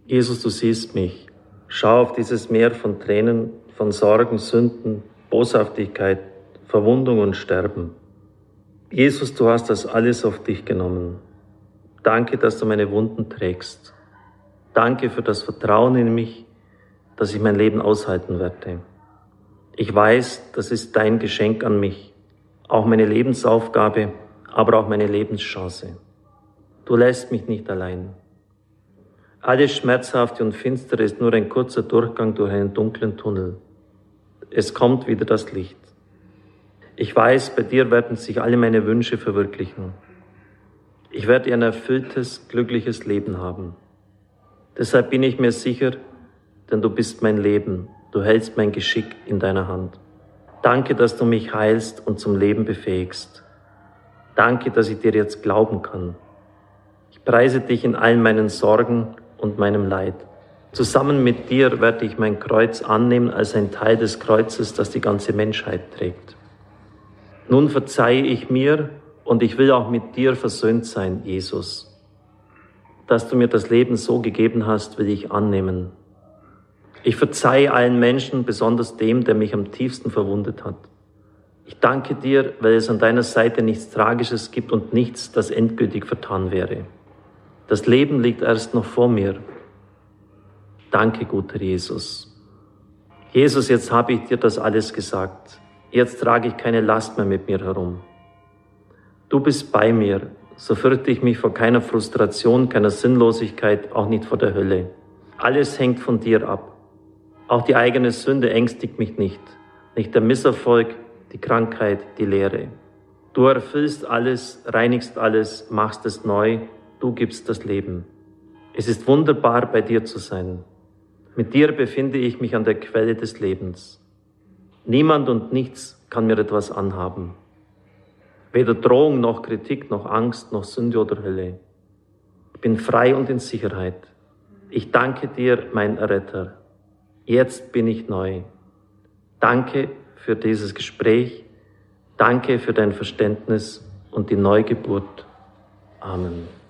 Jesus, du siehst mich. Schau auf dieses Meer von Tränen, von Sorgen, Sünden, Boshaftigkeit, Verwundung und Sterben. Jesus, du hast das alles auf dich genommen. Danke, dass du meine Wunden trägst. Danke für das Vertrauen in mich, dass ich mein Leben aushalten werde. Ich weiß, das ist dein Geschenk an mich, auch meine Lebensaufgabe, aber auch meine Lebenschance. Du lässt mich nicht allein. Alles Schmerzhafte und Finstere ist nur ein kurzer Durchgang durch einen dunklen Tunnel. Es kommt wieder das Licht. Ich weiß, bei dir werden sich alle meine Wünsche verwirklichen. Ich werde ein erfülltes, glückliches Leben haben. Deshalb bin ich mir sicher, denn du bist mein Leben, du hältst mein Geschick in deiner Hand. Danke, dass du mich heilst und zum Leben befähigst. Danke, dass ich dir jetzt glauben kann. Ich preise dich in allen meinen Sorgen und meinem Leid. Zusammen mit dir werde ich mein Kreuz annehmen als ein Teil des Kreuzes, das die ganze Menschheit trägt. Nun verzeihe ich mir und ich will auch mit dir versöhnt sein, Jesus. Dass du mir das Leben so gegeben hast, will ich annehmen. Ich verzeihe allen Menschen, besonders dem, der mich am tiefsten verwundet hat. Ich danke dir, weil es an deiner Seite nichts Tragisches gibt und nichts, das endgültig vertan wäre. Das Leben liegt erst noch vor mir. Danke, guter Jesus. Jesus, jetzt habe ich dir das alles gesagt. Jetzt trage ich keine Last mehr mit mir herum. Du bist bei mir, so fürchte ich mich vor keiner Frustration, keiner Sinnlosigkeit, auch nicht vor der Hölle. Alles hängt von dir ab. Auch die eigene Sünde ängstigt mich nicht. Nicht der Misserfolg, die Krankheit, die Leere. Du erfüllst alles, reinigst alles, machst es neu, du gibst das Leben. Es ist wunderbar, bei dir zu sein. Mit dir befinde ich mich an der Quelle des Lebens. Niemand und nichts kann mir etwas anhaben. Weder Drohung noch Kritik noch Angst noch Sünde oder Hölle. Ich bin frei und in Sicherheit. Ich danke dir, mein Erretter. Jetzt bin ich neu. Danke für dieses Gespräch. Danke für dein Verständnis und die Neugeburt. Amen.